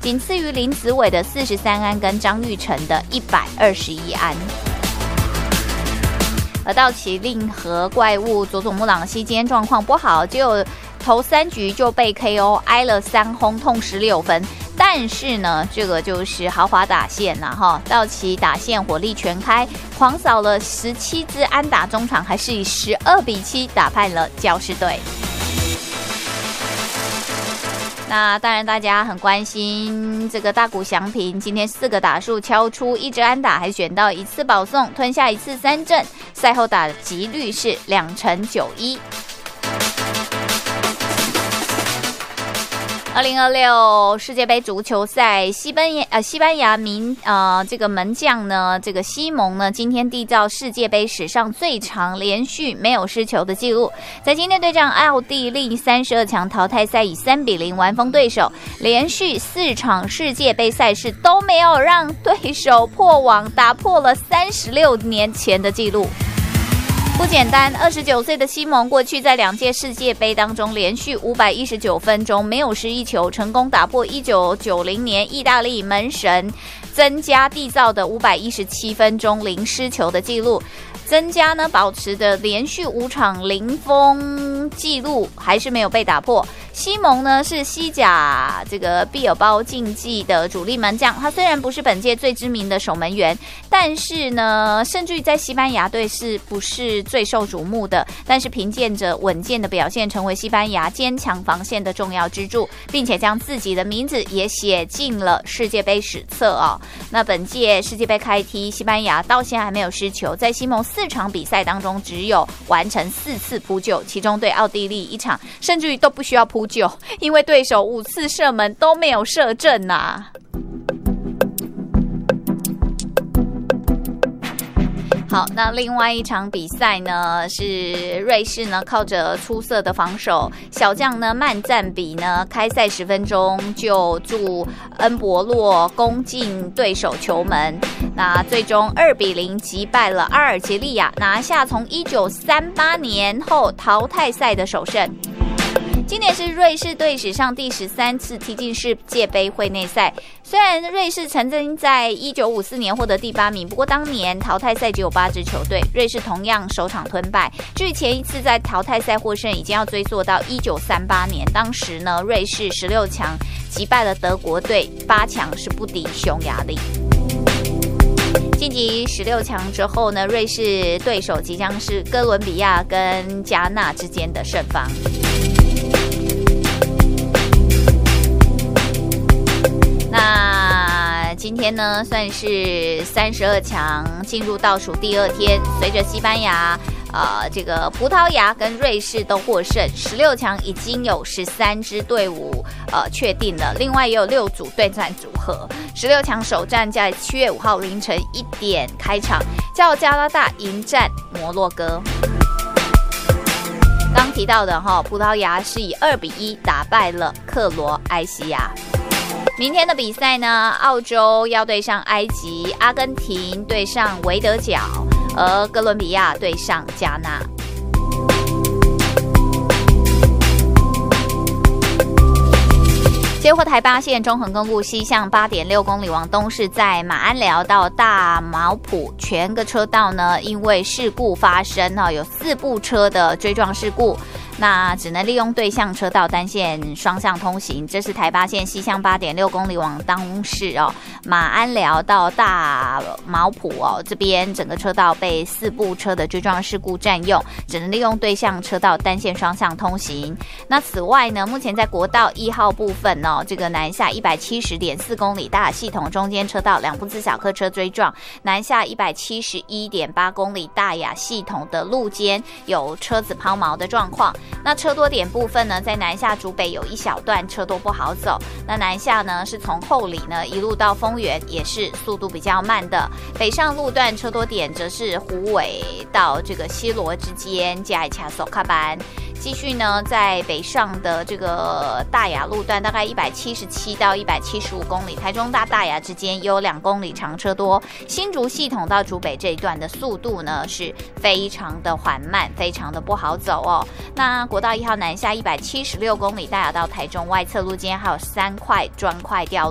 仅次于林子伟的43安跟张玉成的121安。而道奇令和怪物佐佐木朗希今天状况不好，只有头3局就被 KO， 挨了3轰，痛16分。但是呢，这个就是豪华打线啦哈，道奇打线火力全开，狂扫了17支安打，中场还是以12-7打败了教士队。那当然，大家很关心这个大谷翔平今天4个打数敲出1支安打，还选到1次保送，吞下1次3振，赛后打击率是2.91%。2026世界杯足球赛，西班牙这个门将呢，这个西蒙呢，今天缔造世界杯史上最长连续没有失球的记录，在今天对战奥地利32强淘汰赛以3-0完封对手，连续4场世界杯赛事都没有让对手破网，打破了36年前的记录。不简单，29岁的西蒙过去在2届世界杯当中连续519分钟没有失一球，成功打破1990年意大利门神增加缔造的517分钟零失球的记录。增加呢保持的连续5场零封记录还是没有被打破。西蒙呢是西甲这个毕尔包竞技的主力门将，他虽然不是本届最知名的守门员，但是呢甚至于在西班牙队是不是最受瞩目的，但是凭借着稳健的表现成为西班牙坚强防线的重要支柱，并且将自己的名字也写进了世界杯史册哦。那本届世界杯开踢，西班牙到现在还没有失球，在西蒙4场比赛当中只有完成4次扑救，其中对奥地利1场甚至于都不需要扑救，因为对手5次射门都没有射正啊。好，那另外一场比赛呢，是瑞士呢靠着出色的防守，小将呢曼赞比呢开赛10分钟就助恩博洛攻进对手球门，那最终2-0击败了阿尔及利亚，拿下从1938年后淘汰赛的首胜。今年是瑞士队史上第13次踢进世界杯会内赛，虽然瑞士曾经在1954年获得第8名，不过当年淘汰赛只有8支球队，瑞士同样首场吞败。至于前一次在淘汰赛获胜，已经要追溯到1938年，当时呢瑞士16强击败了德国队，8强是不敌匈牙利。晋级16强之后呢，瑞士对手即将是哥伦比亚跟加纳之间的胜方。那今天呢，算是32强进入倒数第2天，随着西班牙、这个葡萄牙跟瑞士都获胜，16强已经有13支队伍确定了，另外也有6组对战组合。16强首战在7月5号凌晨1点开场，叫加拿大迎战摩洛哥。刚提到的葡萄牙是以2-1打败了克罗埃西亚。明天的比赛呢，澳洲要对上埃及，阿根廷对上维德角，而哥伦比亚对上加纳。接获台八线中横公路西向8.6公里往东，是在马鞍寮到大毛埔全个车道呢，因为事故发生有4部车的追撞事故。那只能利用对向车道单线双向通行，这是台八线西向8.6公里往东市马鞍寮到大毛埔这边整个车道被4部车的追撞事故占用，只能利用对向车道单线双向通行。那此外呢，目前在国道1号部分这个南下170.4公里大雅系统中间车道2部自小客车追撞，南下171.8公里大雅系统的路肩有车子抛锚的状况。那车多点部分呢，在南下竹北有一小段车多不好走，那南下呢是从后里呢一路到丰原，也是速度比较慢的。北上路段车多点则是虎尾到这个西螺之间加一卡手卡班，继续呢在北上的这个大雅路段大概177到175公里，台中大大雅之间有2公里长车多。新竹系统到竹北这一段的速度呢是非常的缓慢，非常的不好走那国道1号南下176公里，大雅到台中外侧路肩还有3块砖块掉